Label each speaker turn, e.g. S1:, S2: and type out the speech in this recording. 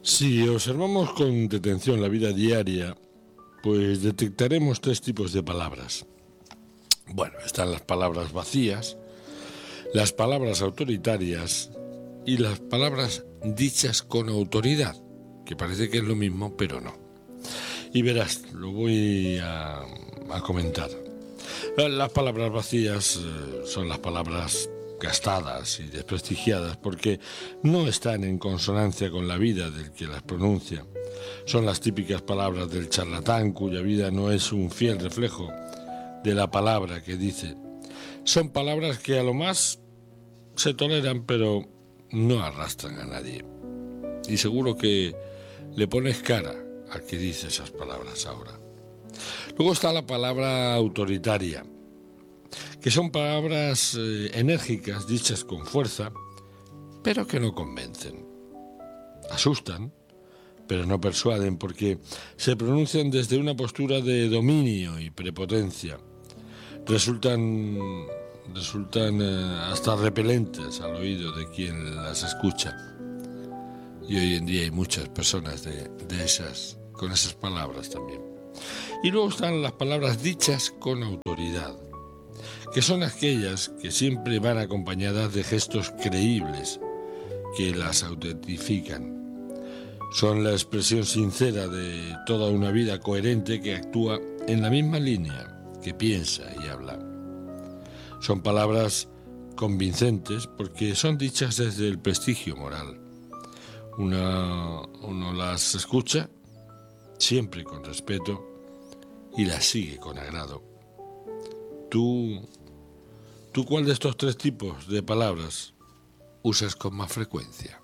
S1: Si observamos con detención la vida diaria, pues detectaremos tres tipos de palabras. Bueno, están las palabras vacías, las palabras autoritarias y las palabras dichas con autoridad, que parece que es lo mismo, pero no. Y verás, lo voy a comentar. Las palabras vacías son las palabras gastadas y desprestigiadas porque no están en consonancia con la vida del que las pronuncia. Son las típicas palabras del charlatán cuya vida no es un fiel reflejo de la palabra que dice. Son palabras que a lo más se toleran pero no arrastran a nadie. Y seguro que le pones cara al que dice esas palabras ahora. Luego está la palabra autoritaria, que son palabras enérgicas, dichas con fuerza, pero que no convencen. Asustan, pero no persuaden, porque se pronuncian desde una postura de dominio y prepotencia. Resultan hasta repelentes al oído de quien las escucha. Y hoy en día hay muchas personas con esas palabras también. Y luego están las palabras dichas con autoridad, que son aquellas que siempre van acompañadas de gestos creíbles que las autentifican. Son la expresión sincera de toda una vida coherente que actúa en la misma línea que piensa y habla. Son palabras convincentes porque son dichas desde el prestigio moral. Uno las escucha siempre con respeto y las sigue con agrado. ¿Tú cuál de estos tres tipos de palabras usas con más frecuencia?